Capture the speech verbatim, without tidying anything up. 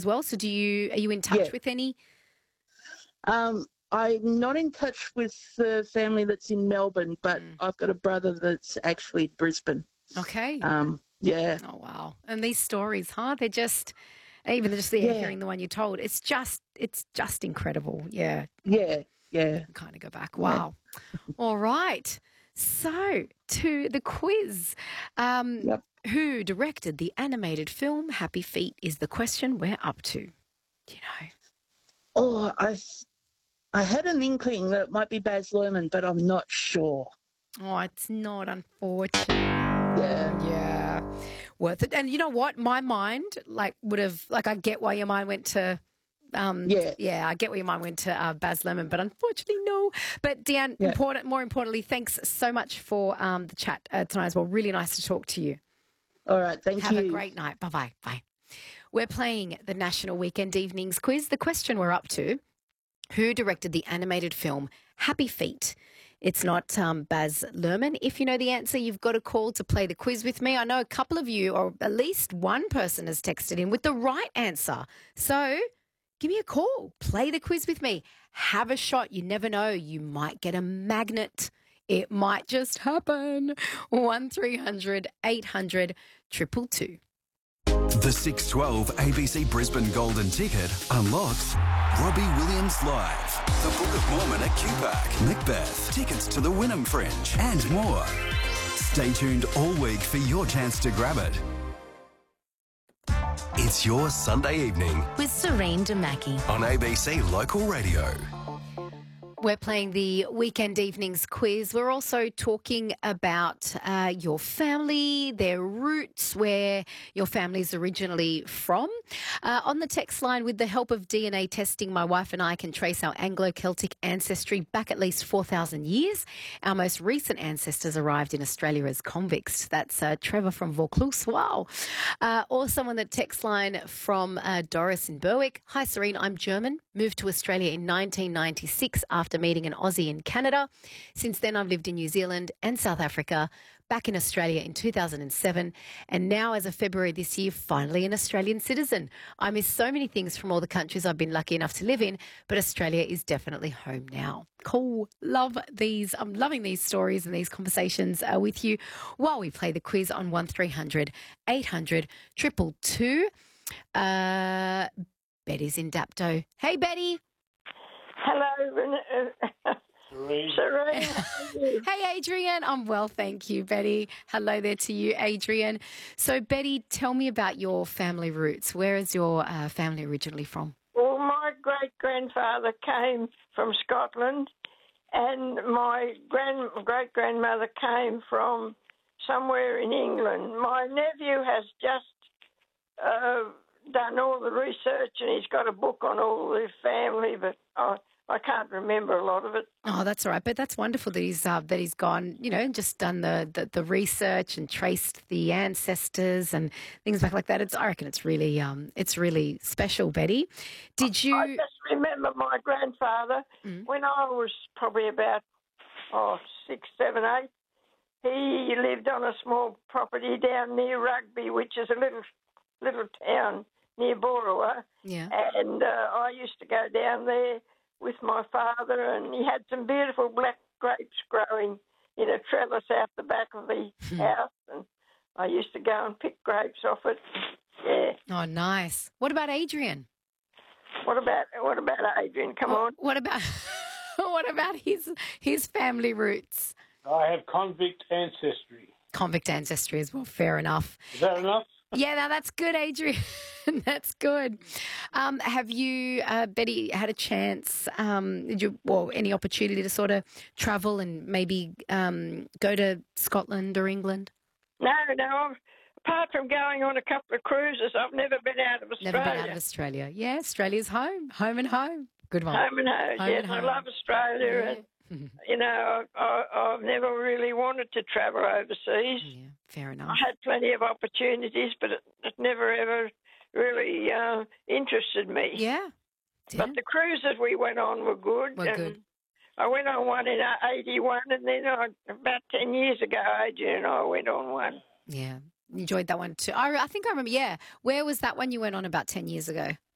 as well. So do you are you in touch Yeah. with any? Um, I'm not in touch with the family that's in Melbourne, but Mm. I've got a brother that's actually Brisbane. Okay. Um, yeah, Oh, wow. And these stories, huh? They're just, even just there yeah, hearing the one you told, it's just, it's just incredible. Yeah. yeah, yeah, Kind of go back. yeah. Wow. All right. So to the quiz. Um, Yep. who directed the animated film Happy Feet is the question we're up to. Do you know? Oh, I, I had an inkling that it might be Baz Luhrmann, but I'm not sure. Oh, it's not, unfortunate. Yeah, Yeah. Worth it. And you know what? My mind, like, would have, like, I get why your mind went to, um, yeah, yeah, I get where your mind went to uh, Baz Luhrmann, but unfortunately, no. But Deanne, yeah. important, more importantly, thanks so much for um, the chat uh, tonight as well. Really nice to talk to you. All right, thank Have you. a great night. Bye-bye. Bye. We're playing the National Weekend Evenings quiz. The question we're up to, who directed the animated film Happy Feet? It's not um, Baz Luhrmann. If you know the answer, you've got a call to play the quiz with me. I know a couple of you, or at least one person has texted in with the right answer. So give me a call. Play the quiz with me. Have a shot. You never know. You might get a magnet. It might just happen. one three hundred eight hundred two two two. The six twelve A B C Brisbane Golden Ticket unlocks Robbie Williams Live, the Book of Mormon at Q Park, Macbeth, tickets to the Wynnum Fringe, and more. Stay tuned all week for your chance to grab it. It's your Sunday evening with Serene Demaki on A B C Local Radio. We're playing the Weekend Evenings quiz. We're also talking about uh, your family, their roots, where your family's originally from. Uh, on the text line, with the help of D N A testing, my wife and I can trace our Anglo-Celtic ancestry back at least four thousand years. Our most recent ancestors arrived in Australia as convicts. That's uh, Trevor from Vaucluse. Wow. Uh, or someone that text line from uh, Doris in Berwick. Hi, Serene. I'm German. Moved to Australia in nineteen ninety-six after meeting an Aussie in Canada. Since then, I've lived in New Zealand and South Africa, back in Australia in two thousand seven, and now as of February this year, finally an Australian citizen. I miss so many things from all the countries I've been lucky enough to live in, but Australia is definitely home now. Cool. Love these. I'm loving these stories and these conversations uh, with you while we play the quiz on one three hundred eight hundred two two two. Uh, Betty's in Dapto. Hey, Betty. Hello, uh, Serene. Hey, Adrian. I'm well, thank you, Betty. Hello there to you, Adrian. So, Betty, tell me about your family roots. Where is your uh, family originally from? Well, my great-grandfather came from Scotland, and my grand great-grandmother came from somewhere in England. My nephew has just uh, done all the research, and he's got a book on all the family, but I, I can't remember a lot of it. Oh, that's all right. But that's wonderful that he's uh, that he's gone, you know, and just done the, the, the research and traced the ancestors and things back like that. It's I reckon it's really um it's really special, Betty. Did you? I just remember my grandfather Mm. when I was probably about oh six, seven, eight. He lived on a small property down near Rugby, which is a little little town near Borawa, Yeah. and uh, I used to go down there with my father, and he had some beautiful black grapes growing in a trellis out the back of the house, and I used to go and pick grapes off it. Yeah. Oh, nice. What about Adrian? What about what about Adrian? Come on. What about what about his his family roots? I have convict ancestry. Convict ancestry as well. Fair enough. Is that enough? Yeah, no, that's good, Adrian. That's good. Um, have you, uh, Betty, had a chance, um, did you, well, any opportunity to sort of travel and maybe um, go to Scotland or England? No, no. Apart from going on a couple of cruises, I've never been out of Australia. Never been out of Australia. Yeah, Australia's home. Home and home. Good one. Home and home. Home yes, and I home. love Australia. Yeah. And, you know, I, I've never really wanted to travel overseas. Yeah, fair enough. I had plenty of opportunities, but it, it never ever really uh, interested me. Yeah. But the cruises we went on were good. Were and good. I went on one in eighty-one, and then I, about ten years ago, Adrian and I went on one. Yeah. Enjoyed that one too. I, I think I remember, yeah. Where was that one you went on about ten years ago?